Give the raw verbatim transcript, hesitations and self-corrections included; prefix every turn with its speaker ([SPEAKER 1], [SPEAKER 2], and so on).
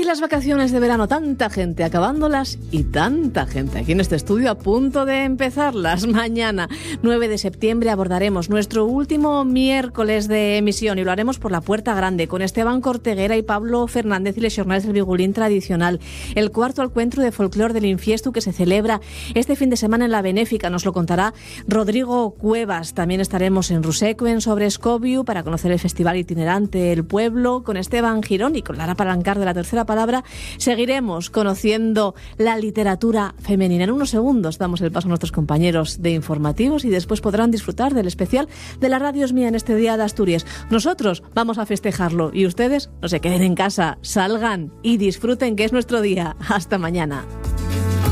[SPEAKER 1] las vacaciones de verano, tanta gente acabándolas y tanta gente aquí en este estudio a punto de empezarlas. Mañana, nueve de septiembre, abordaremos nuestro último miércoles de emisión y lo haremos por la Puerta Grande con Esteban Corteguera y Pablo Fernández y les Jornals del Vigulín tradicional. El cuarto encuentro de folclore del Infiestu que se celebra este fin de semana en la Benéfica. Nos lo contará Rodrigo Cuevas. También estaremos en Ruseco, en Sobrescoviu, para conocer el festival itinerante El Pueblo con Esteban Girón y con Lara Palancar de La Tercera Palabra. Seguiremos conociendo la literatura femenina. En unos segundos damos el paso a nuestros compañeros de informativos y después podrán disfrutar del especial de La Radio es Mía en este día de Asturias. Nosotros vamos a festejarlo y ustedes no se queden en casa, salgan y disfruten que es nuestro día. Hasta mañana.